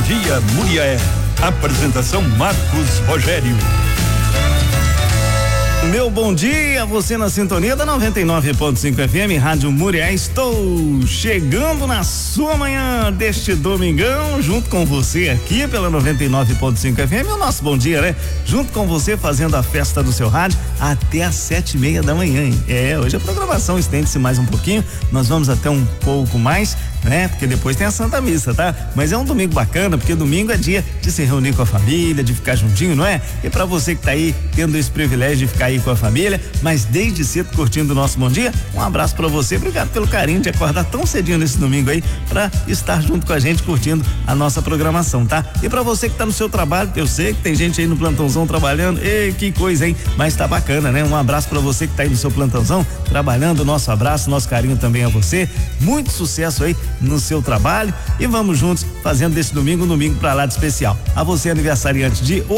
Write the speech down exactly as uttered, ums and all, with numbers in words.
Dia Mulher. Apresentação Marcos Rogério. Meu bom dia, você na sintonia da noventa e nove ponto cinco F M, Rádio Muriá. Estou chegando na sua manhã deste domingão, junto com você aqui pela noventa e nove ponto cinco F M. O nosso bom dia, né? Junto com você, fazendo a festa do seu rádio até às sete e meia da manhã, hein? É, hoje a programação estende-se mais um pouquinho, nós vamos até um pouco mais, né? Porque depois tem a Santa Missa, tá? Mas é um domingo bacana, porque domingo é dia de se reunir com a família, de ficar juntinho, não é? E pra você que tá aí tendo esse privilégio de ficar aí com a família, mas desde cedo curtindo o nosso bom dia, um abraço pra você, obrigado pelo carinho de acordar tão cedinho nesse domingo aí, pra estar junto com a gente curtindo a nossa programação, tá? E pra você que tá no seu trabalho, eu sei que tem gente aí no plantãozão trabalhando, ei, que coisa, hein? Mas tá bacana, né? Um abraço pra você que tá aí no seu plantãozão, trabalhando, nosso abraço, nosso carinho também a você, muito sucesso aí no seu trabalho e vamos juntos fazendo desse domingo um domingo pra lá de especial. A você aniversariante de